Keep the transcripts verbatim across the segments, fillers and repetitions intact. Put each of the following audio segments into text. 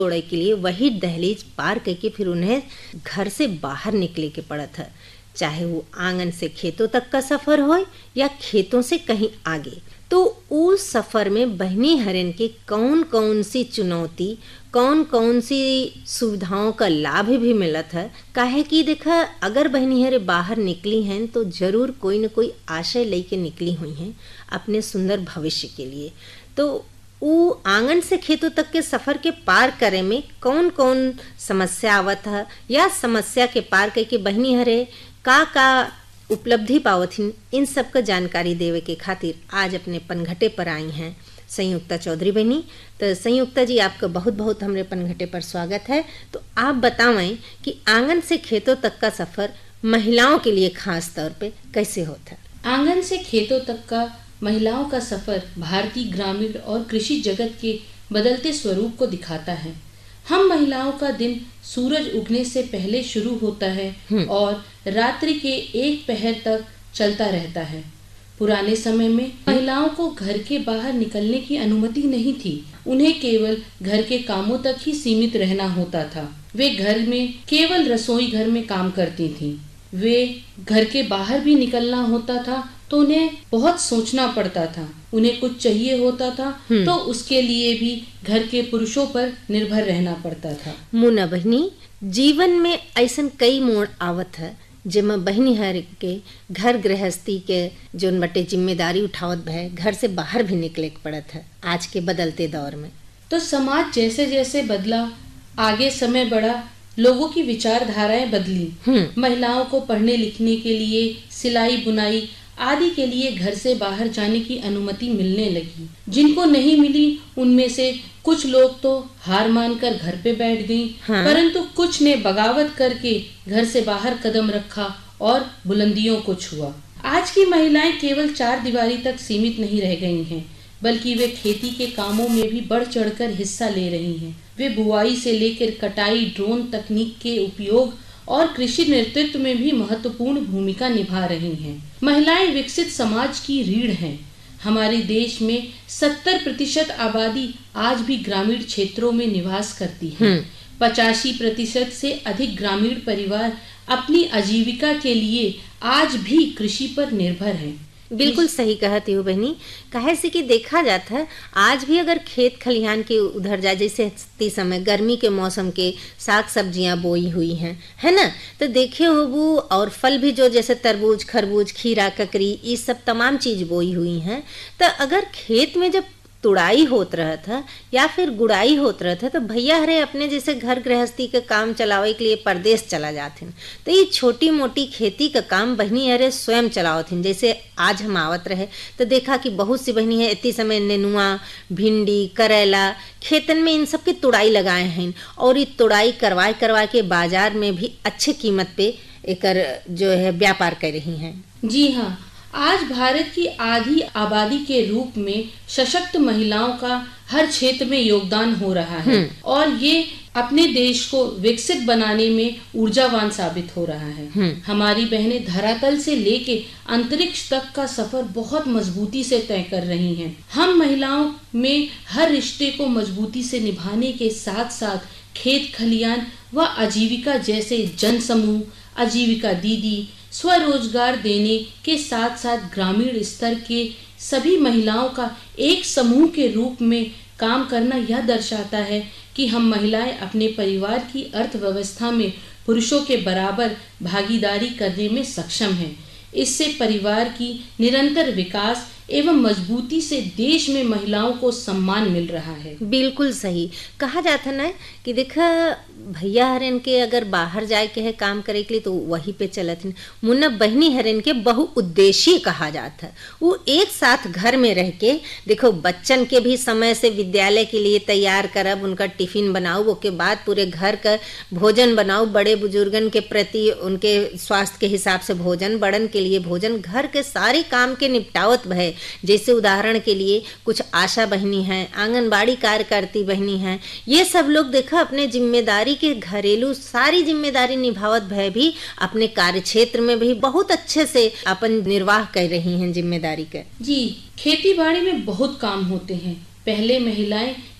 तोड़े के लिए वही दहलीज पार करके फिर उन्हें घर से बाहर निकले के पड़त है, चाहे वो आंगन से खेतों तक का सफर हो या खेतों से कहीं आगे। तो उस सफर में बहनी हरन के कौन कौन सी चुनौती, कौन कौन सी सुविधाओं का लाभ भी मिलत है। काहे कि देखा, अगर बहनी हरे बाहर निकली हैं तो जरूर कोई न कोई आशय लेके निकली हुई हैं अपने सुंदर भविष्य के लिए। तो वो आंगन से खेतों तक के सफर के पार करे में कौन कौन समस्या आवत है, या समस्या के पार करके बहनी हरे का का उपलब्धि पावथिन, इन सब का जानकारी देवे के खातिर आज अपने पनघटे पर आई हैं संयुक्ता चौधरी बहनी। तो संयुक्ता जी, आपका बहुत बहुत हमरे पनघटे पर स्वागत है। तो आप बतावें कि आंगन से खेतों तक का सफर महिलाओं के लिए खास तौर पे कैसे होता है? आंगन से खेतों तक का महिलाओं का सफर भारतीय ग्रामीण और कृषि जगत के बदलते स्वरूप को दिखाता है। हम महिलाओं का दिन सूरज उगने से पहले शुरू होता है और रात्रि के एक पहर तक चलता रहता है। पुराने समय में महिलाओं को घर के बाहर निकलने की अनुमति नहीं थी। उन्हें केवल घर के कामों तक ही सीमित रहना होता था। वे घर में केवल रसोई घर में काम करती थीं। वे घर के बाहर भी निकलना होता था तो उन्हें बहुत सोचना पड़ता था। उन्हें कुछ चाहिए होता था तो उसके लिए भी घर के पुरुषों पर निर्भर रहना पड़ता था। मुना बहनी, जीवन में ऐसन कई मोड़ आवत है जिसमें बहनी हर के घर गृहस्थी के जोन बटे जिम्मेदारी उठावत है, घर से बाहर भी निकले के पड़त है आज के बदलते दौर में। तो समाज जैसे जैसे बदला, आगे समय बढ़ा, लोगों की विचारधाराएं बदली। महिलाओं को पढ़ने लिखने के लिए, सिलाई बुनाई आदि के लिए घर से बाहर जाने की अनुमति मिलने लगी। जिनको नहीं मिली उनमें से कुछ लोग तो हार मानकर घर पे बैठ गईं, हाँ। परंतु कुछ ने बगावत करके घर से बाहर कदम रखा और बुलंदियों को छुआ। आज की महिलाएं केवल चार दीवारी तक सीमित नहीं रह गई हैं, बल्कि वे खेती के कामों में भी बढ़ चढ़कर हिस्सा ले रही हैं। वे बुआई से लेकर कटाई, ड्रोन तकनीक के उपयोग और कृषि नेतृत्व में भी महत्वपूर्ण भूमिका निभा रही हैं। महिलाएं विकसित समाज की रीढ़ हैं। हमारे देश में सत्तर प्रतिशत आबादी आज भी ग्रामीण क्षेत्रों में निवास करती है। पचासी प्रतिशत से अधिक ग्रामीण परिवार अपनी आजीविका के लिए आज भी कृषि पर निर्भर हैं। बिल्कुल सही कहती हो बहनी। काहे से कि देखा जाता है आज भी अगर खेत खलिहान के उधर जाए, जैसे समय गर्मी के मौसम के साग सब्जियां बोई हुई हैं, है ना, तो देखे हो वो, और फल भी जो जैसे तरबूज, खरबूज, खीरा, ककड़ी, ये सब तमाम चीज बोई हुई हैं। तो अगर खेत में जब तुड़ाई होत रहा था या फिर गुड़ाई होत रहा था तो भैया हरे अपने जैसे घर गृहस्थी के काम चलावे के लिए परदेश चला जाते। तो ये छोटी मोटी खेती का काम बहनी हरे स्वयं चलावथिन। जैसे आज हम आवत रहे तो देखा कि बहुत सी बहनी है इतनी समय नेनुआ, भिंडी, करेला खेतन में इन सब की तुड़ाई लगाए हैं और ये तुड़ाई करवाए करवा के बाजार में भी अच्छे कीमत पे एकर जो है व्यापार कर रही हैं। जी हाँ, आज भारत की आधी आबादी के रूप में सशक्त महिलाओं का हर क्षेत्र में योगदान हो रहा है और ये अपने देश को विकसित बनाने में ऊर्जावान साबित हो रहा है। हमारी बहनें धरातल से लेके अंतरिक्ष तक का सफर बहुत मजबूती से तय कर रही हैं। हम महिलाओं में हर रिश्ते को मजबूती से निभाने के साथ साथ खेत खलियान व आजीविका जैसे जन समूह, आजीविका दीदी, स्वरोजगार देने के साथ साथ ग्रामीण स्तर के सभी महिलाओं का एक समूह के रूप में काम करना यह दर्शाता है कि हम महिलाएं अपने परिवार की अर्थव्यवस्था में पुरुषों के बराबर भागीदारी करने में सक्षम हैं। इससे परिवार की निरंतर विकास एवं मजबूती से देश में महिलाओं को सम्मान मिल रहा है। बिल्कुल सही कहा जाता ना कि देखा भैया हरन के अगर बाहर जाए के है काम करे के लिए तो वहीं पे चलत है। मुन्ना बहनी हरन के बहुउद्देशीय कहा जाता है। वो एक साथ घर में रह के देखो बच्चन के भी समय से विद्यालय के लिए तैयार करब, उनका टिफिन बनाओ, उसके बाद पूरे घर का भोजन बनाओ, बड़े बुजुर्गन के प्रति उनके स्वास्थ्य के हिसाब से भोजन, बड़न के लिए भोजन, घर के सारे काम के निपटावत भय। जैसे उदाहरण के लिए कुछ आशा बहनी हैं, आंगनबाड़ी कार्यकर्ती बहनी हैं, ये सब लोग देखा अपने जिम्मेदारी के घरेलू सारी जिम्मेदारी निभावत भय भी अपने कार्य क्षेत्र में भी बहुत अच्छे से अपन निर्वाह कर रही हैं जिम्मेदारी के। जी, खेती बाड़ी में बहुत काम होते हैं। पहले महिलाएं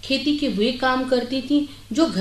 खेती के वे काम करती थीं जो